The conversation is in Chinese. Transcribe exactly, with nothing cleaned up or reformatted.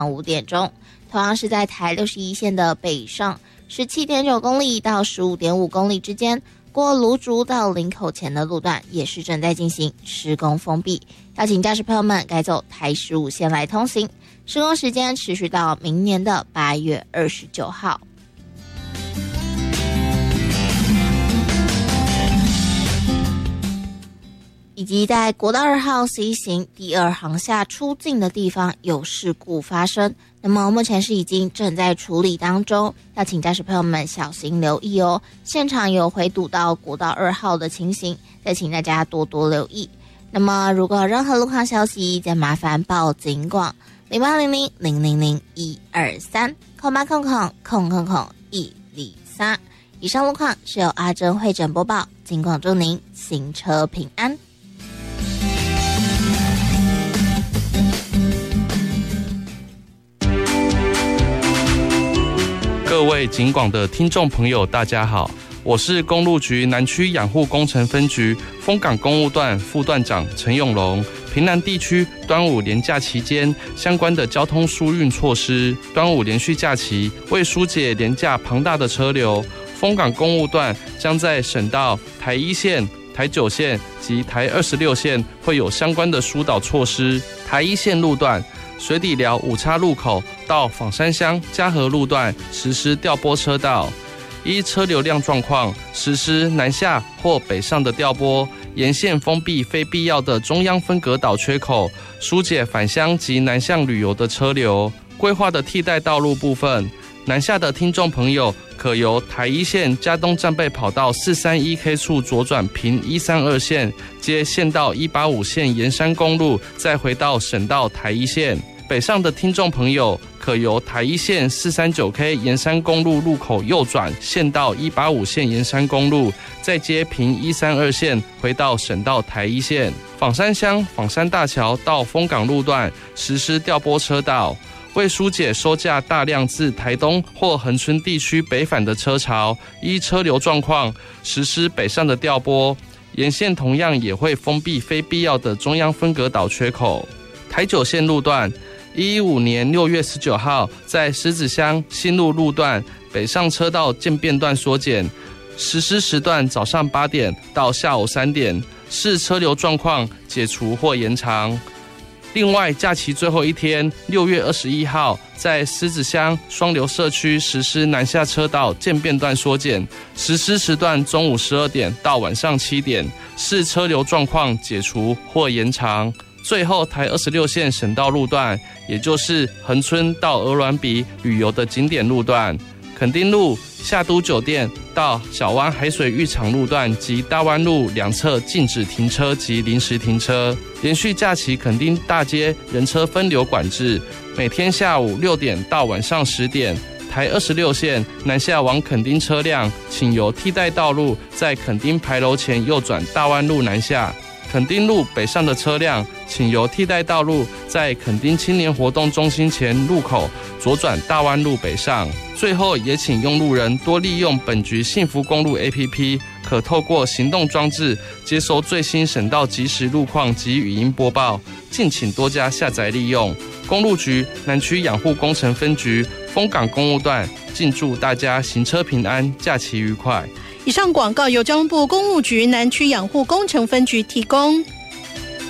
五点钟。同样是在台六十一线的北上 十七点九 公里到 十五点五 公里之间，过芦竹到林口前的路段也是正在进行施工封闭，要请驾驶朋友们改走台十五线来通行。施工时间持续到明年的八月二十九号。以及在国道二号 C 型第二航厦出境的地方有事故发生，那么目前是已经正在处理当中，要请驾驶朋友们小心留意哦。现场有回堵到国道二号的情形，再请大家多多留意。那么如果有任何路况消息，再麻烦报警广零八零零零零零一二三空八空空空空空一零三。以上路况是由阿珍会诊播报，警广祝您行车平安。 各位警广的听众朋友，大家好，我是公路局南区养护工程分局丰港公务段副段长陈永龙。屏南地区端午连假期间相关的交通疏运措施，端午连续假期为疏解连假庞大的车流，丰港公务段将在省道台一线、台九线及台二十六线会有相关的疏导措施。台一线路段水底寮五叉路口到枋山乡嘉和路段实施调拨车道，依车流量状况实施南下或北上的调拨，沿线封闭非必要的中央分隔岛缺口，疏解返乡及南向旅游的车流。规划的替代道路部分，南下的听众朋友可由台一线嘉东战备跑道四三一 K 处左转平一三二线，接县道一八五线沿山公路，再回到省道台一线。北上的听众朋友可由台一线四三九 K 沿山公路路口右转县道一八五线沿山公路，再接平一三二线回到省道台一线。枋山乡枋山大桥到丰港路段实施调拨车道，为疏解收假大量自台东或恒春地区北返的车潮，依车流状况实施北上的调拨，沿线同样也会封闭非必要的中央分隔岛缺口。台九线路段一一五年六月十九号，在狮子乡新路路段北上车道渐变段缩减，实施时段早上八点到下午三点，视车流状况解除或延长。另外，假期最后一天六月二十一号，在狮子乡双流社区实施南下车道渐变段缩减，实施时段中午十二点到晚上七点，视车流状况解除或延长。最后，台二十六线省道路段，也就是恒春到鹅銮鼻旅游的景点路段，垦丁路夏都酒店到小湾海水浴场路段及大湾路两侧禁止停车及临时停车。连续假期垦丁大街人车分流管制，每天下午六点到晚上十点。台二十六线南下往垦丁车辆，请由替代道路在垦丁牌楼前右转大湾路南下。垦丁路北上的车辆，请由替代道路在垦丁青年活动中心前路口左转大湾路北上。最后，也请用路人多利用本局幸福公路 A P P， 可透过行动装置接收最新省道即时路况及语音播报，敬请多加下载利用。公路局南区养护工程分局丰港公路段，敬祝大家行车平安，假期愉快。 以上广告由交通部公路局南区养护工程分局提供。